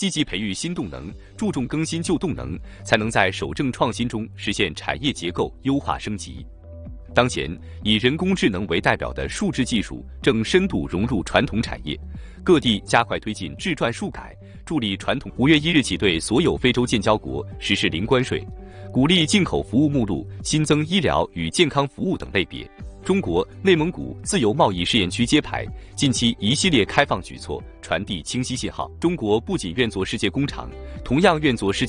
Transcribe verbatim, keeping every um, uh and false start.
积极培育新动能，注重更新旧动能，才能在守正创新中实现产业结构优化升级。当前，以人工智能为代表的数字技术正深度融入传统产业，各地加快推进智赚数改，助力传统。五月一日起，对所有非洲建交国实施零关税，鼓励进口服务目录新增医疗与健康服务等类别。中国、内蒙古自由贸易试验区揭牌，近期一系列开放举措传递清晰信号。中国不仅愿做世界工厂，同样愿做世界